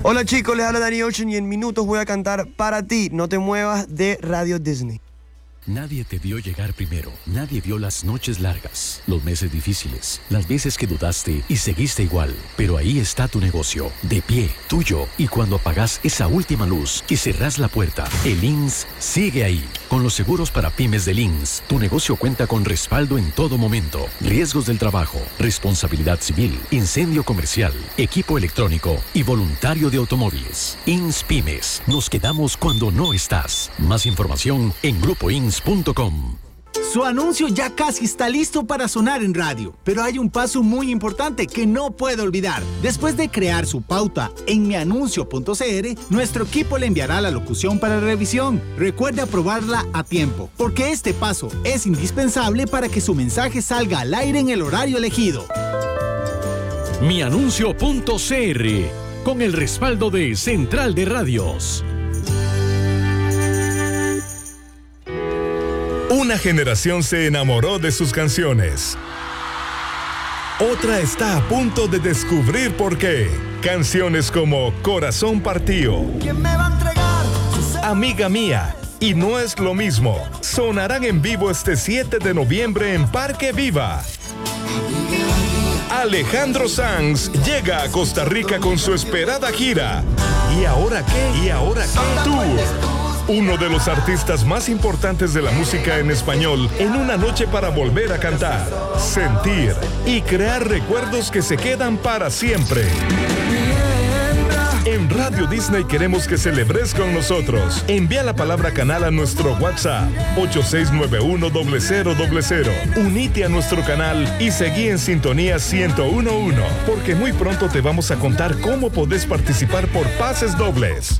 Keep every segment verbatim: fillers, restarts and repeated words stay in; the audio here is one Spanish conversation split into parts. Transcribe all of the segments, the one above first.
Hola chicos, les habla Danny Ocean y en minutos voy a cantar Para Ti, No Te Muevas de Radio Disney. Nadie te vio llegar primero, nadie vio las noches largas, los meses difíciles, las veces que dudaste y seguiste igual. Pero ahí está tu negocio, de pie, tuyo. Y cuando apagas esa última luz y cerrás la puerta, el I N S sigue ahí. Con los seguros para pymes del I N S, tu negocio cuenta con respaldo en todo momento. Riesgos del trabajo, responsabilidad civil, incendio comercial, equipo electrónico y voluntario de automóviles. I N S Pymes, nos quedamos cuando no estás. Más información en grupo I N S punto com. Su anuncio ya casi está listo para sonar en radio, pero hay un paso muy importante que no puede olvidar. Después de crear su pauta en mi anuncio punto c r, nuestro equipo le enviará la locución para revisión. Recuerde aprobarla a tiempo, porque este paso es indispensable para que su mensaje salga al aire en el horario elegido. mi anuncio punto c r, con el respaldo de Central de Radios. Una generación se enamoró de sus canciones. Otra está a punto de descubrir por qué. Canciones como Corazón Partido, ¿Quién me va a entregar? Amiga Mía y No Es Lo Mismo sonarán en vivo este siete de noviembre en Parque Viva. Alejandro Sanz llega a Costa Rica con su esperada gira. ¿Y ahora qué? ¿Y ahora qué? Tour. Uno de los artistas más importantes de la música en español en una noche para volver a cantar, sentir y crear recuerdos que se quedan para siempre. En Radio Disney queremos que celebres con nosotros. Envía la palabra canal a nuestro WhatsApp ocho seis nueve uno cero cero cero cero. Unite a nuestro canal y seguí en sintonía ciento uno punto uno, porque muy pronto te vamos a contar cómo podés participar por pases dobles.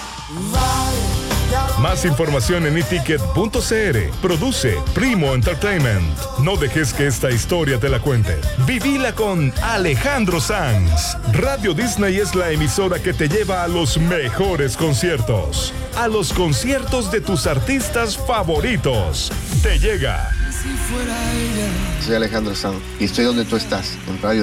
Más información en i ticket punto c r. Produce Primo Entertainment. No dejes que esta historia te la cuente. Vivila con Alejandro Sanz. Radio Disney es la emisora que te lleva a los mejores conciertos. A los conciertos de tus artistas favoritos. Te llega. Soy Alejandro Sanz y estoy donde tú estás, en Radio